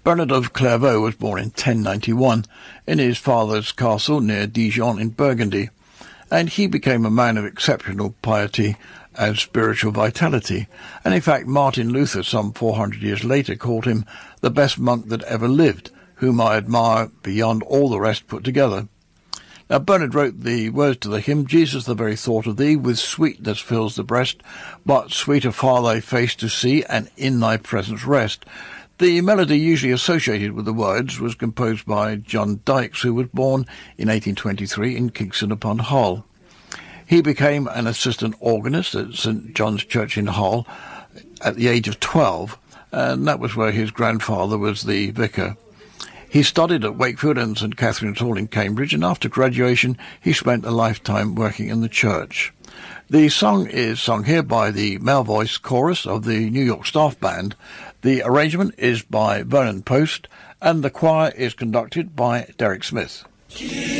Bernard of Clairvaux was born in 1091 in his father's castle near Dijon in Burgundy, and he became a man of exceptional piety and spiritual vitality. And in fact, Martin Luther, some 400 years later, called him the best monk that ever lived, whom I admire beyond all the rest put together. Now, Bernard wrote the words to the hymn, Jesus, the very thought of thee, with sweetness fills the breast, but sweeter far thy face to see, and in thy presence rest. The melody usually associated with the words was composed by John Dykes, who was born in 1823 in Kingston upon Hull. He became an assistant organist at St John's Church in Hull at the age of 12, and that was where his grandfather was the vicar. He studied at Wakefield and St Catherine's Hall in Cambridge, and after graduation he spent a lifetime working in the church. The song is sung here by the male voice chorus of the New York Staff Band. The arrangement is by Vernon Post, and the choir is conducted by Derek Smith. Jesus.